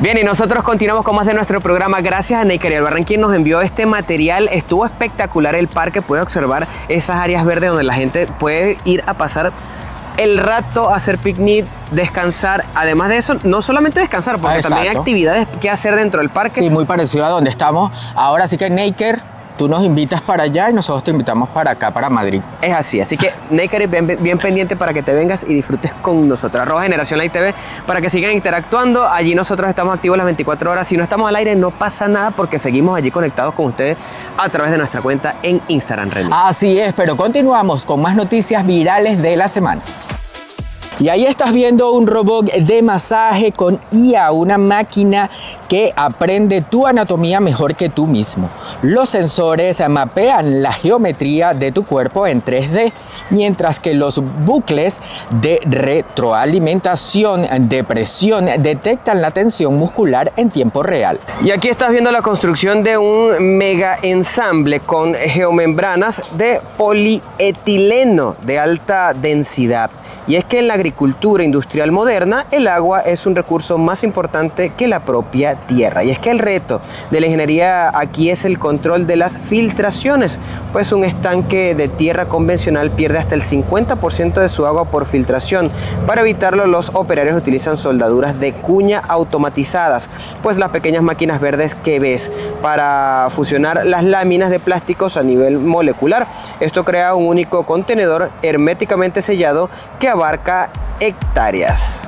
Bien, y nosotros continuamos con más de nuestro programa. Gracias a Neiker Albarrán, quien nos envió este material. Estuvo espectacular el parque. Puede observar esas áreas verdes donde la gente puede ir a pasar el rato, a hacer picnic, descansar. Además de eso, no solamente descansar, porque también hay actividades que hacer dentro del parque. Sí, muy parecido a donde estamos. Ahora sí que Neiker, tú nos invitas para allá y nosotros te invitamos para acá, para Madrid. Es así que Neiker, bien pendiente para que te vengas y disfrutes con nosotros. @Generación Live TV para que sigan interactuando. Allí nosotros estamos activos las 24 horas. Si no estamos al aire, no pasa nada porque seguimos allí conectados con ustedes a través de nuestra cuenta en Instagram, Remy. Así es, pero continuamos con más noticias virales de la semana. Y ahí estás viendo un robot de masaje con IA, una máquina que aprende tu anatomía mejor que tú mismo. Los sensores mapean la geometría de tu cuerpo en 3D, mientras que los bucles de retroalimentación de presión detectan la tensión muscular en tiempo real. Y aquí estás viendo la construcción de un mega ensamble con geomembranas de polietileno de alta densidad. Y es que en la agricultura industrial moderna, el agua es un recurso más importante que la propia tierra. Y es que el reto de la ingeniería aquí es el control de las filtraciones, pues un estanque de tierra convencional pierde hasta el 50% de su agua por filtración. Para evitarlo, los operarios utilizan soldaduras de cuña automatizadas, pues las pequeñas máquinas verdes que ves para fusionar las láminas de plásticos a nivel molecular. Esto crea un único contenedor herméticamente sellado que abarca hectáreas.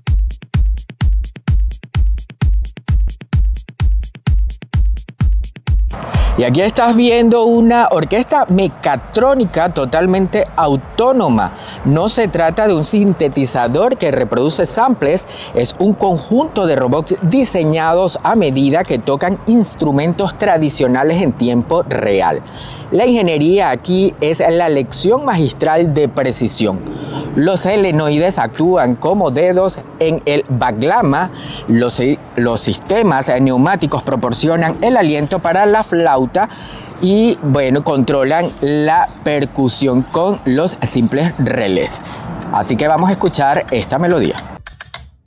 Y aquí estás viendo una orquesta mecatrónica totalmente autónoma. No se trata de un sintetizador que reproduce samples, es un conjunto de robots diseñados a medida que tocan instrumentos tradicionales en tiempo real. La ingeniería aquí es la lección magistral de precisión. Los selenoides actúan como dedos en el baglama. Los sistemas neumáticos proporcionan el aliento para la flauta y, bueno, controlan la percusión con los simples relés. Así que vamos a escuchar esta melodía.